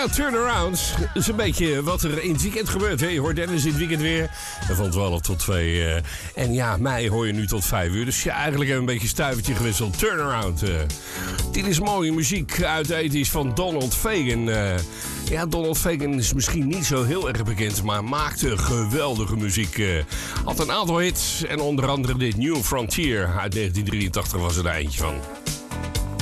Ja, turnaround. Dat is een beetje wat er in het weekend gebeurt. Hè? Je hoort Dennis in het weekend weer. Van 12 tot 2. En ja, mij hoor je nu tot 5 uur. Dus ja, eigenlijk hebben we een beetje stuivertje gewisseld. Turnaround. Dit is mooie muziek uit de 80's van Donald Fagen. Ja, Donald Fagen is misschien niet zo heel erg bekend, maar maakte geweldige muziek. Had een aantal hits en onder andere dit New Frontier uit 1983 was er eentje van.